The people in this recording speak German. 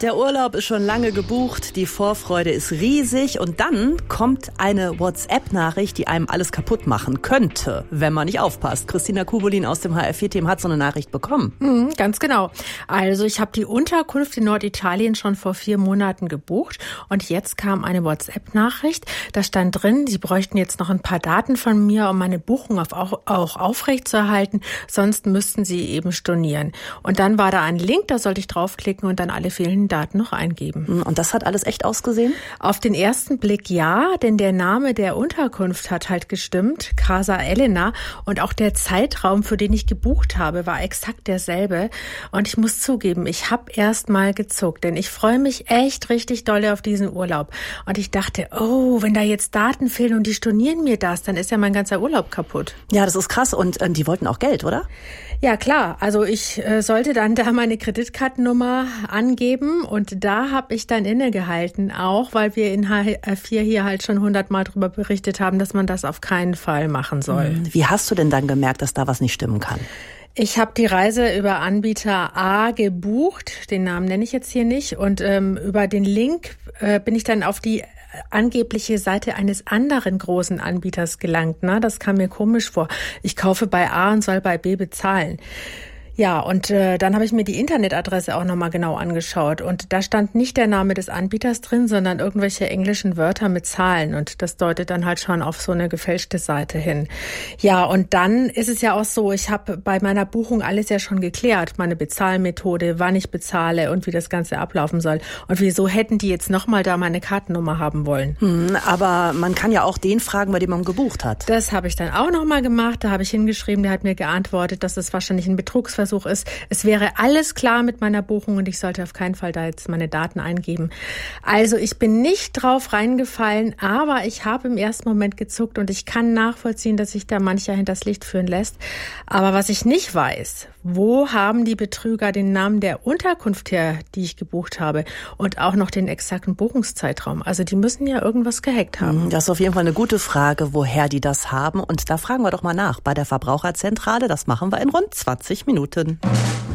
Der Urlaub ist schon lange gebucht, die Vorfreude ist riesig und dann kommt eine WhatsApp-Nachricht, die einem alles kaputt machen könnte, wenn man nicht aufpasst. Christina Kubulin aus dem HR4-Team hat so eine Nachricht bekommen. Ganz genau. Also ich habe die Unterkunft in Norditalien schon vor 4 Monaten gebucht und jetzt kam eine WhatsApp-Nachricht. Da stand drin, sie bräuchten jetzt noch ein paar Daten von mir, um meine Buchung auch aufrechtzuerhalten, sonst müssten sie eben stornieren. Und dann war da ein Link, da sollte ich draufklicken und dann alle fehlenden Daten noch eingeben. Und das hat alles echt ausgesehen? Auf den ersten Blick ja, denn der Name der Unterkunft hat halt gestimmt, Casa Elena, und auch der Zeitraum, für den ich gebucht habe, war exakt derselbe. Und ich muss zugeben, ich habe erst mal gezuckt, denn ich freue mich echt richtig doll auf diesen Urlaub. Und ich dachte, oh, wenn da jetzt Daten fehlen und die stornieren mir das, dann ist ja mein ganzer Urlaub kaputt. Ja, das ist krass. Und die wollten auch Geld, oder? Ja, klar. Also ich sollte dann da meine Kreditkartennummer angeben und da habe ich dann innegehalten, auch weil wir in HR4 hier halt schon 100-mal drüber berichtet haben, dass man das auf keinen Fall machen soll. Wie hast du denn dann gemerkt, dass da was nicht stimmen kann? Ich habe die Reise über Anbieter A gebucht, den Namen nenne ich jetzt hier nicht, und über den Link bin ich dann auf die angebliche Seite eines anderen großen Anbieters gelangt. Das kam mir komisch vor. Ich kaufe bei A und soll bei B bezahlen. Ja, und dann habe ich mir die Internetadresse auch nochmal genau angeschaut und da stand nicht der Name des Anbieters drin, sondern irgendwelche englischen Wörter mit Zahlen und das deutet dann halt schon auf so eine gefälschte Seite hin. Ja, und dann ist es ja auch so, ich habe bei meiner Buchung alles ja schon geklärt, meine Bezahlmethode, wann ich bezahle und wie das Ganze ablaufen soll. Und wieso hätten die jetzt nochmal da meine Kartennummer haben wollen? Aber man kann ja auch den fragen, bei dem man gebucht hat. Das habe ich dann auch nochmal gemacht, da habe ich hingeschrieben, der hat mir geantwortet, dass es wahrscheinlich ein Betrugsversuch ist. Es wäre alles klar mit meiner Buchung und ich sollte auf keinen Fall da jetzt meine Daten eingeben. Also ich bin nicht drauf reingefallen, aber ich habe im ersten Moment gezuckt und ich kann nachvollziehen, dass sich da mancher hinters Licht führen lässt. Aber was ich nicht weiß, wo haben die Betrüger den Namen der Unterkunft her, die ich gebucht habe und auch noch den exakten Buchungszeitraum? Also die müssen ja irgendwas gehackt haben. Das ist auf jeden Fall eine gute Frage, woher die das haben. Und da fragen wir doch mal nach bei der Verbraucherzentrale. Das machen wir in rund 20 Minuten.